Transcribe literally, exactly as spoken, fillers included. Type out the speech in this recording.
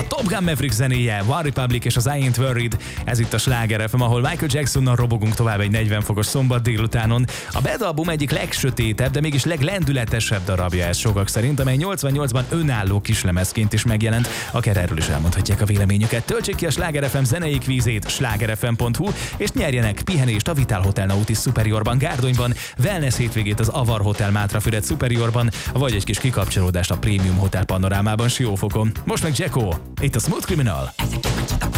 Top Gun Maverick zenéje, One Republic és az I Ain't Worried. Ez itt a Sláger ef em, ahol Michael Jacksonnal robogunk tovább egy negyven fokos szombat délutánon. A Bad album egyik legsötétebb, de mégis leglendületesebb darabja ez sokak szerint, amely nyolcvannyolcban önálló kislemezként is megjelent. Akár erről is elmondhatják a véleményüket. Töltsék ki a Sláger ef em zenei kvízét sláger ef em pont hu, és nyerjenek pihenést a Vitál Hotel Nautis Superiorban Gárdonyban, wellness hétvégét az Avar Hotel Mátrafüred Superiorban, vagy egy kis kikapcsolódást a Premium Hotel Panorámában Siófokon. Most meg Jacko, itt a Smooth Criminal.